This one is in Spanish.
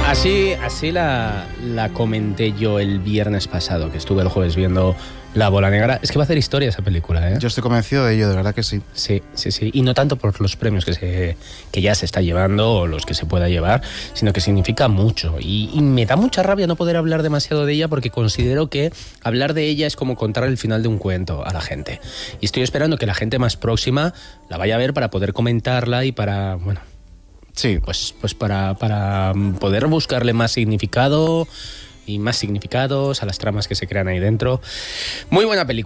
Así la comenté yo el viernes pasado, que estuve el jueves viendo La Bola Negra. Es que va a hacer historia esa película, ¿eh? Yo estoy convencido de ello, de verdad que sí. Sí. Y no tanto por los premios que ya se está llevando o los que se pueda llevar, sino que significa mucho. Y me da mucha rabia no poder hablar demasiado de ella, porque considero que hablar de ella es como contar el final de un cuento a la gente. Y estoy esperando que la gente más próxima la vaya a ver para poder comentarla y para, bueno... Sí. Pues para poder buscarle más significado y más significados a las tramas que se crean ahí dentro. Muy buena película.